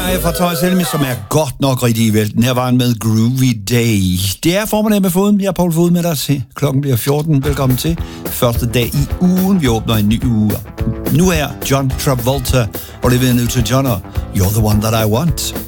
her fra Thomas Helmi, som er godt nok rigtig i vælten. Her var han med Groovy Day. Det er formiddag med Foden. Jeg er Poul Foden med dig til. Klokken bliver 14. Velkommen til. Første dag i ugen. Vi åbner en ny uge. Nu er John Travolta, og det vil jeg nødt til John, You're the one that I want.